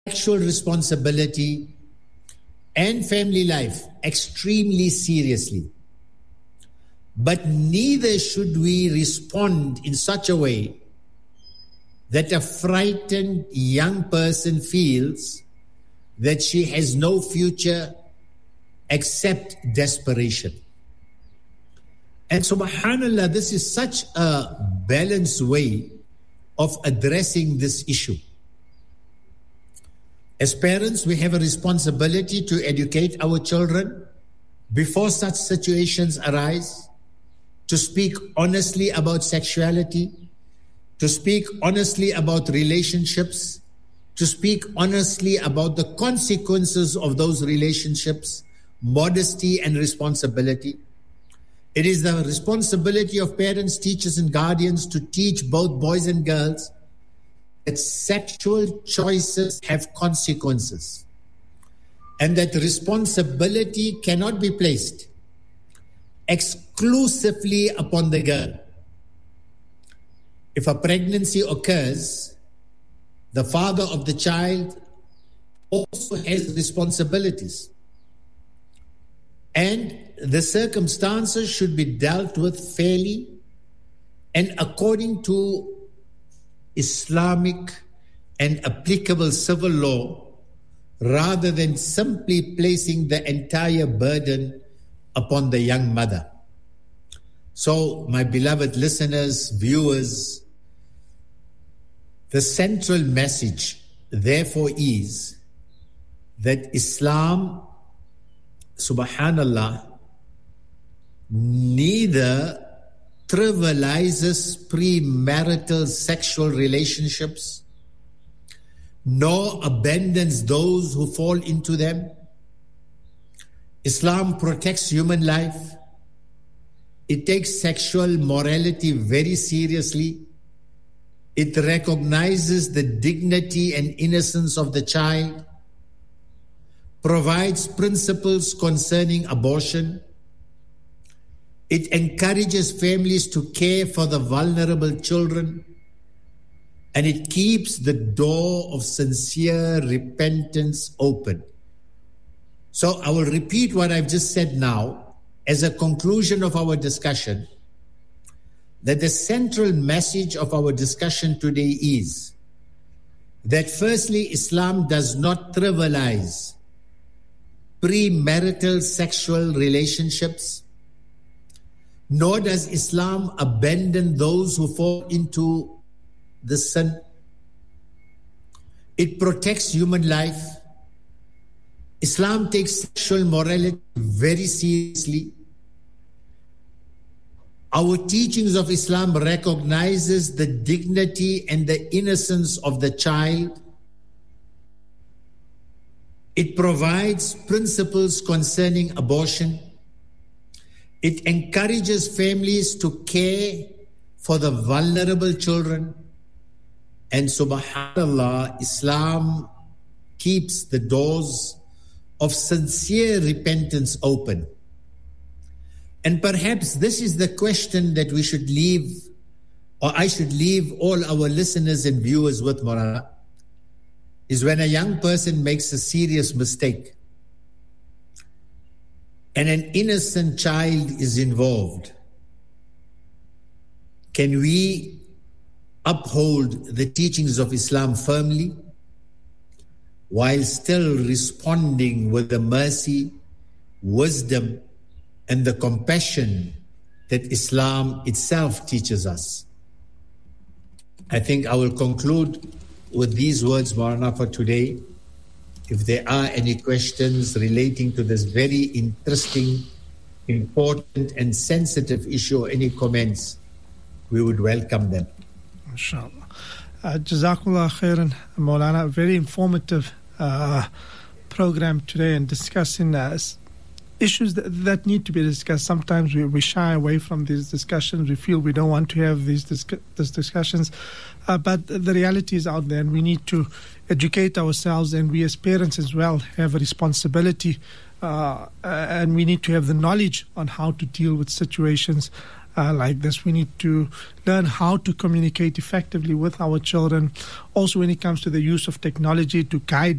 sexual responsibility and family life extremely seriously. But neither should we respond in such a way that a frightened young person feels that she has no future except desperation. And subhanAllah, this is such a balanced way of addressing this issue. As parents, we have a responsibility to educate our children before such situations arise, to speak honestly about sexuality, to speak honestly about relationships, to speak honestly about the consequences of those relationships, modesty and responsibility. It is the responsibility of parents, teachers, and guardians to teach both boys and girls that sexual choices have consequences and that responsibility cannot be placed exclusively upon the girl. If a pregnancy occurs, the father of the child also has responsibilities. And the circumstances should be dealt with fairly and according to Islamic and applicable civil law, rather than simply placing the entire burden upon the young mother. So, my beloved listeners, viewers, the central message, therefore, is that Islam, subhanallah, neither trivializes premarital sexual relationships, nor abandons those who fall into them. Islam protects human life. It takes sexual morality very seriously. It recognizes the dignity and innocence of the child, provides principles concerning abortion. It encourages families to care for the vulnerable children, and it keeps the door of sincere repentance open. So I will repeat what I've just said now as a conclusion of our discussion, that the central message of our discussion today is that firstly, Islam does not trivialize premarital sexual relationships, nor does Islam abandon those who fall into the sin. It protects human life. Islam takes sexual morality very seriously. Our teachings of Islam recognizes the dignity and the innocence of the child. It provides principles concerning abortion. It encourages families to care for the vulnerable children. And subhanallah, Islam keeps the doors of sincere repentance open. And perhaps this is the question that we should leave, or I should leave all our listeners and viewers with, Maulana, is when a young person makes a serious mistake and an innocent child is involved, can we uphold the teachings of Islam firmly while still responding with the mercy, wisdom, and the compassion that Islam itself teaches us? I think I will conclude with these words, Maulana, for today. If there are any questions relating to this very interesting, important, and sensitive issue, or any comments, we would welcome them. Inshallah. Jazakallah khairan, Maulana. Very informative program today, and discussing issues that need to be discussed. Sometimes we shy away from these discussions. We feel we don't want to have these discussions. But the reality is out there, and we need to educate ourselves, and we as parents as well have a responsibility, and we need to have the knowledge on how to deal with situations like this. We need to learn how to communicate effectively with our children. Also, when it comes to the use of technology, to guide